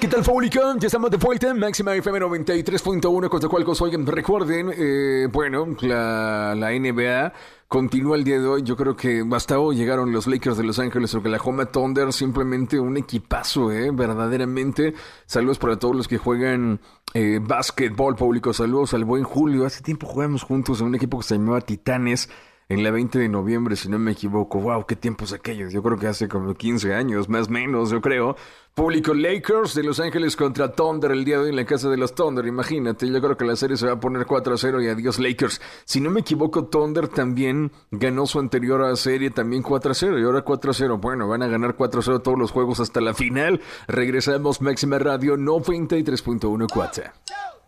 ¿Qué tal, Faulica? Ya estamos de vuelta. Máxima FM 93.1, con cual cosa. Oigan, recuerden, la NBA continúa el día de hoy. Yo creo que hasta hoy llegaron los Lakers de Los Ángeles, Oklahoma Thunder, simplemente un equipazo, verdaderamente. Saludos para todos los que juegan básquetbol, público. Saludos al buen Julio. Hace tiempo jugamos juntos en un equipo que se llamaba Titanes. En la 20 de noviembre, si no me equivoco. Wow, qué tiempos aquellos. Yo creo que hace como 15 años, más o menos, yo creo. Público, Lakers de Los Ángeles contra Thunder el día de hoy en la casa de los Thunder. Imagínate, yo creo que la serie se va a poner 4-0 y adiós Lakers. Si no me equivoco, Thunder también ganó su anterior serie también 4-0 y ahora 4-0. Bueno, van a ganar 4-0 todos los juegos hasta la final. Regresamos, Máxima Radio 93.1 4.